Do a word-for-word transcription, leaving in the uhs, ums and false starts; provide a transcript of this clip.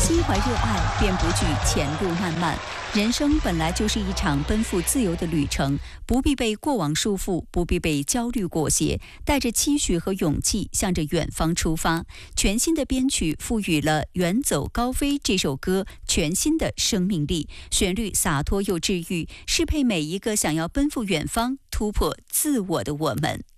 心怀热爱，便不惧前路漫漫。人生本来就是一场奔赴自由的旅程，不必被过往束缚，不必被焦虑裹挟，带着期许和勇气，向着远方出发。全新的编曲赋予了《远走高飞》这首歌全新的生命力，旋律洒脱又治愈，适配每一个想要奔赴远方、突破自我的我们。